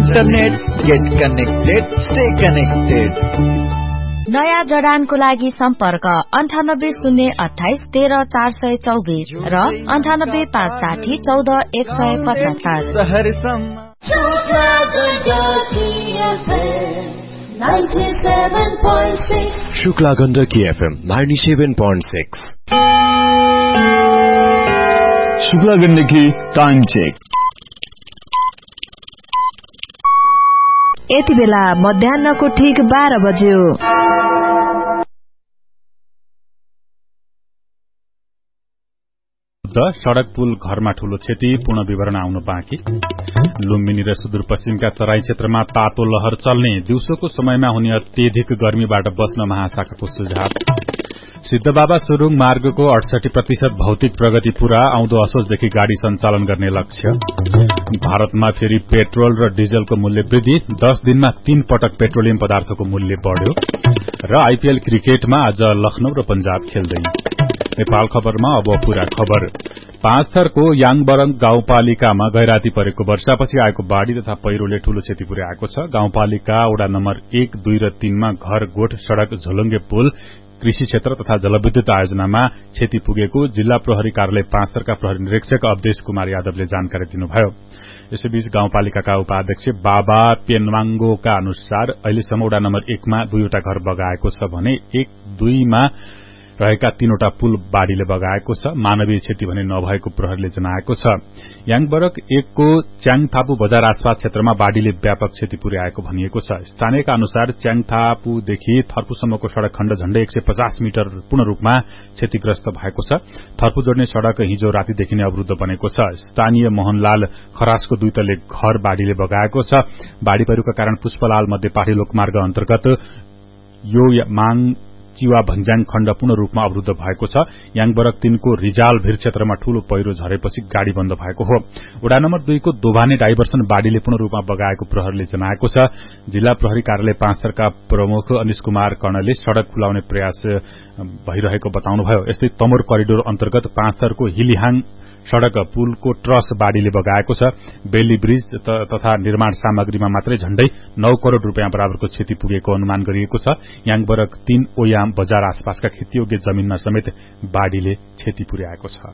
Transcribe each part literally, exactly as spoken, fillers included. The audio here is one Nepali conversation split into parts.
Internet, get connected, stay connected. नयाँ जडानको लागि सम्पर्क अन्ठानब्बे शून्य अठाइस तेह्र चार सय चौबिस र अन्ठानब्बे पाँच साठी चौध एक सय पचहत्तर। Shukla Gandaki FM ninety seven point six. Shukla Gandaki time check. यति बेला मध्याहको ठिक बाह्र बज्यो। सड़क पुल घरमा ठूलो क्षति, पूर्ण विवरण आउनु बाँकी। लुम्बिनी र सुदूरपश्चिमका तराई क्षेत्रमा तातो लहर चल्ने, दिउँसोको समयमा हुने अत्यधिक गर्मीबाट बस्न महाशाखाको सुझाव। सिद्धबाबा सुरुङ मार्गको अडसठी प्रतिशत भौतिक प्रगति पूरा, आउँदो असोजदेखि गाड़ी सञ्चालन गर्ने लक्ष्य। भारतमा फेरि पेट्रोल र डिजलको मूल्य वृद्धि, दश दिनमा तीन पटक पेट्रोलियम पदार्थको मूल्य बढ़्यो। र आईपीएल क्रिकेटमा आज लखनऊ र पंजाब खेल्दै। नेपाल खबरमा अब पूरा खबर। पाँच थरको याङबरङ गाउँपालिकामा गैराती परेको वर्षापछि आएको बाढ़ी तथा पहिरोले ठूलो क्षति पुर्याएको छ। गाउँपालिका वडा नम्बर एक, दुई र तीनमा घर, गोठ, सड़क, झोलुङ्गे पुल, कृषि क्षेत्र तथा जलविद्युत आयोजनामा क्षति पुगेको जिल्ला प्रहरी कार्यालय पाँच थरका प्रहरी निरीक्षक अवधेश कुमार यादवले जानकारी दिनुभयो। यसैबीच गाउँपालिकाका उपाध्यक्ष बाबा पेन्वाङ्गोका अनुसार अहिलेसम्म वडा नम्बर एकमा दुईवटा घर बगाएको छ भने एक दुईमा रहेका तीनवटा पुल बाढ़ीले बगाएको छ। मानवीय क्षति भने नभएको प्रहरीले जनाएको छ। याङबरक एकको च्याङथापु बजार आसपास क्षेत्रमा बाढ़ीले व्यापक क्षति पुर्याएको भनिएको छ। स्थानीयका अनुसार च्याङथापुदेखि थर्पुसम्मको सड़क खण्ड झण्डै एक सय पचास मिटर पूर्ण रूपमा क्षतिग्रस्त भएको छ। थर्पु जोड्ने सड़क हिजो रातिदेखि नै अवरूद्ध बनेको छ। स्थानीय मोहनलाल खरासको दुई तले घर बाढ़ीले बगाएको छ। बाढ़ी पहिरोका कारण पुष्पलाल मध्यपाठी लोकमार्ग अन्तर्गत यो माङ चिवा भन्ज्याङ खण्ड पूर्ण रूपमा अवरूद्ध भएको छ। याङबरक तीनको रिजाल भिर क्षेत्रमा ठूलो पहिरो झरेपछि गाड़ी बन्द भएको हो। वडा नम्बर दुईको दोभाने डाइभर्सन बाढ़ीले पूर्ण रूपमा बगाएको प्रहरीले जनाएको छ। जिल्ला प्रहरी कार्यालय पाँच थरका प्रमुख अनिश कुमार कर्णले सड़क खुलाउने प्रयास भइरहेको बताउनुभयो। यस्तै तमोर करिडोर अन्तर्गत पाँच थरको हिलिहाङ सड़क पुलको ट्रस बाढ़ीले बगाएको छ। बेली ब्रिज तथा निर्माण सामग्रीमा मात्रै झण्डै नौ करोड़ रूपियाँ बराबरको क्षति पुगेको अनुमान गरिएको छ। याङबरक तीन ओयाम बजार आसपासका खेतीयोग्य जमीनमा समेत बाढ़ीले क्षति पुर्याएको छ।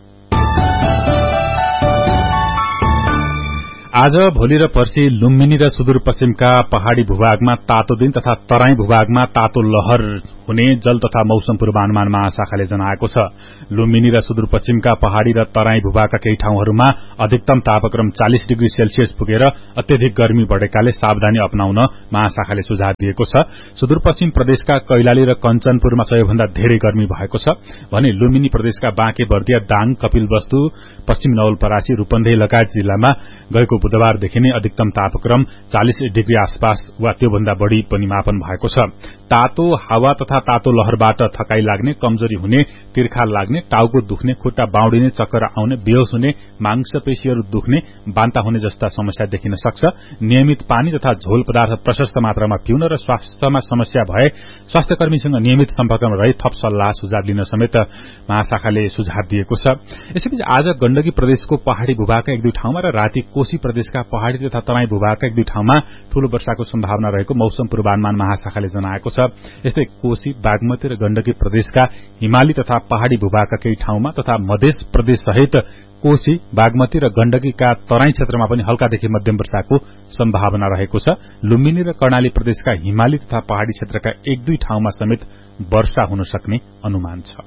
आज, भोलि र पर्सि लुम्बिनी र सुदूरपश्चिमका पहाड़ी भूभागमा तातो दिन तथा तराई भूभागमा तातो लहर हुने जल तथा मौसम पूर्वानुमान महाशाखाले जनाएको छ। लुम्बिनी र सुदूरपश्चिमका पहाड़ी र तराई भूभागका केही ठाउँहरूमा अधिकतम तापक्रम चालीस डिग्री सेल्सियस पुगेर अत्यधिक गर्मी बढ़ेकाले सावधानी अपनाउन महाशाखाले सुझाव दिएको छ। सुदूरपश्चिम प्रदेशका कैलाली र कञ्चनपुरमा सबैभन्दा धेरै गर्मी भएको छ भने लुम्बिनी प्रदेशका बाँके बर्दिया, दाङ, कपिलवस्तु, पश्चिम नवलपरासी, रूपन्देही लगायत जिल्लामा गएको बुधबारदेखि नै अधिकतम तापक्रम चालीस डिग्री आसपास वा त्योभन्दा बढ़ी पनि मापन भएको छ। तातो हावा तथा तातो लहरबाट थकाई लाग्ने, कमजोरी हुने, तिर्खा लाग्ने, टाउको दुख्ने, खुट्टा बाउडिने, चक्कर आउने, बेहोस हुने, मांसपेशीहरू दुख्ने, बान्ता हुने जस्ता समस्या देखिन सक्छ। नियमित पानी तथा झोल पदार्थ प्रशस्त मात्रामा पिउन र स्वास्थ्यमा समस्या भए स्वास्थ्यकर्मीसँग नियमित सम्पर्कमा रही थप सल्लाह सुझाव लिन समेत महाशाखाले सुझाव दिएको छ। यसैबीच आज गण्डकी प्रदेशको पहाड़ी भूभागका एक दुई ठाउँमा र राति कोशी प्रदेशका पहाड़ी तथा तराई भूभागका एक दुई ठाउँमा ठूलो वर्षाको सम्भावना रहेको मौसम पूर्वानुमान महाशाखाले जनाएको छ। यस्तै कोशी, बागमती र गण्डकी प्रदेशका हिमाली तथा पहाड़ी भूभागका केही ठाउँमा तथा मध्य प्रदेश सहित कोशी, बागमती र गण्डकीका तराई क्षेत्रमा पनि हल्कादेखि मध्यम वर्षाको सम्भावना रहेको छ। लुम्बिनी र कर्णाली प्रदेशका हिमाली तथा पहाड़ी क्षेत्रका एक दुई ठाउँमा समेत वर्षा हुन सक्ने अनुमान छ।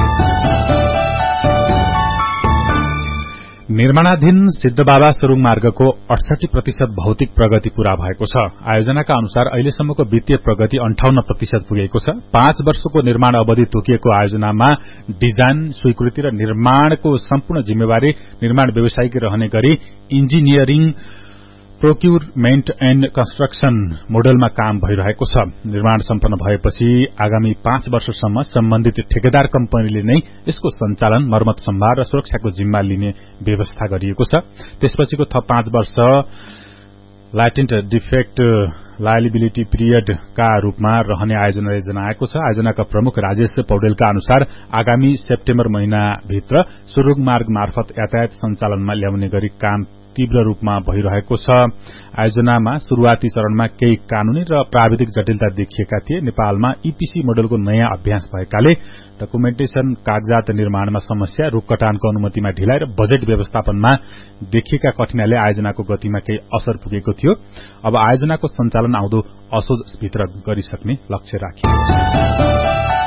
निर्माणाधीन सिद्धबाबा सुरुङ मार्गको अडसठी प्रतिशत भौतिक प्रगति पूरा भएको छ। आयोजनाका अनुसार अहिलेसम्मको वित्तीय प्रगति अन्ठाउन्न प्रतिशत पुगेको छ। पाँच वर्षको निर्माण अवधि तोकिएको आयोजनामा डिजाइन, स्वीकृति र निर्माणको सम्पूर्ण जिम्मेवारी निर्माण व्यवसायिक रहने गरी इन्जिनियरिङ, प्रोक्युरमेन्ट एण्ड कन्स्ट्रक्सन मोडलमा काम भइरहेको छ। निर्माण सम्पन्न भएपछि आगामी पाँच वर्षसम्म सम्बन्धित ठेकेदार कम्पनीले नै यसको सञ्चालन, मर्मत, सम्भार र सुरक्षाको जिम्मा लिने व्यवस्था गरिएको छ। त्यसपछिको थप पाँच वर्ष ल्याटेन्ट डिफेक्ट लायबिलिटी पिरियडका रूपमा रहने आयोजनाले जनाएको छ। आयोजनाका प्रमुख राजेश पौडेलका अनुसार आगामी सेप्टेम्बर महिनाभित्र सुरुङ मार्ग मार्फत यातायात सञ्चालनमा ल्याउने गरी काम तीव्र रूपमा भइरहेको छ। आयोजनामा शुरूआती चरणमा केही कानूनी र प्राविधिक जटिलता देखिएका थिए। नेपालमा ईपीसी मोडलको नयाँ अभ्यास भएकाले डकुमेन्टेशन, कागजात निर्माणमा समस्या, रूख कटानको अनुमतिमा ढिलाइ र बजेट व्यवस्थापनमा देखिएका कठिनाइले आयोजनाको गतिमा केही असर पुगेको थियो। अब आयोजनाको सञ्चालन आउँदो असोजभित्र गरिसक्ने लक्ष्य राखिएको छ।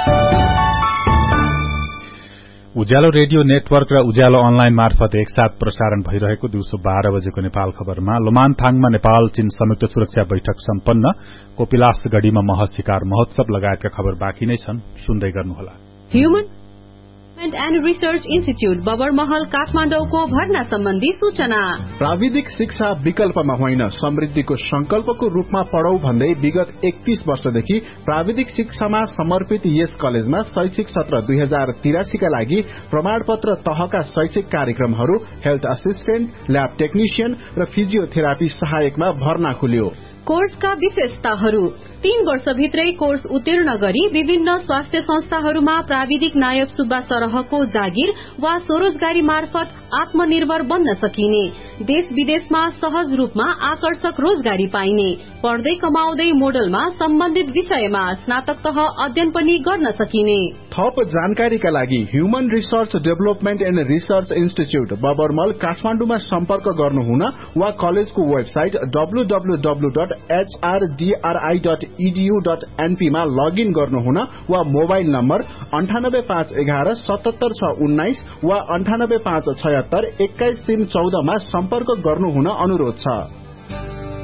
उज्यालो रेडियो नेटवर्क र उज्यालो अनलाइन मार्फत एकसाथ प्रसारण भइरहेको दिउँसो बाह्र बजेको नेपाल खबरमा लोमानथाङमा नेपाल चीन संयुक्त सुरक्षा बैठक सम्पन्न, कोपिलासगढ़ीमा मह शिकार महोत्सव लगायतका खबर बाँकी नै छन्, सुन्दै गर्नुहोला। Human and research institute Babarmahal काठमाडौँको भर्ना सम्बन्धी सूचना। प्राविधिक शिक्षा विकल्पमा होइन, समृद्धिको संकल्पको रूपमा पढौ भन्दै विगत एकतीस वर्षदेखि प्राविधिक शिक्षामा समर्पित यस कलेजमा शैक्षिक सत्र दुई हजार तिरासीका लागि प्रमाणपत्र तहका शैक्षिक कार्यक्रमहरू हेल्थ असिस्टेन्ट, ल्याब टेक्निशियन र फिजियोथेरापी सहायकमा भर्ना खुल्यो। कोर्सका विशेषताहरू: तीन वर्षभित्रै कोर्स उत्तीर्ण गरी विभिन्न स्वास्थ्य संस्थाहरूमा प्राविधिक नायब सुब्बा सरहको जागिर वा स्वरोजगारी मार्फत आत्मनिर्भर बन्न सकिने, देश विदेशमा सहज रूपमा आकर्षक रोजगारी पाइने, पढ्दै कमाउँदै मोडलमा सम्बन्धित विषयमा स्नातक तह अध्ययन पनि गर्न सकिने। थप जानकारीका लागि human research development and research institute बबरमल काठमाडौँमा सम्पर्क गर्नुहुन वा कलेजको website W W W dot एचआरडीआरआई dot edu dot NP मा लगइन गर्नुहुन वा मोबाइल नम्बर अन्ठानब्बे पाँच एघार सतहत्तर छ उन्नाइस वा अन्ठानब्बे पाँच छयत्तर एक्काइस तीन चौधमा सम्पर्क गर्नुहुन अनुरोध छ।